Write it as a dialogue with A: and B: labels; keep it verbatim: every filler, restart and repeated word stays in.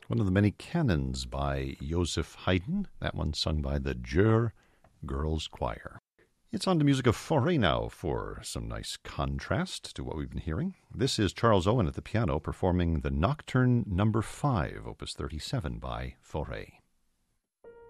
A: one of the many canons by Joseph Haydn, that one sung by the Geur Girls Choir. It's on to music of Fauré now for some nice contrast to what we've been hearing. This is Charles Owen at the piano performing the Nocturne Number five, Opus thirty-seven by Fauré.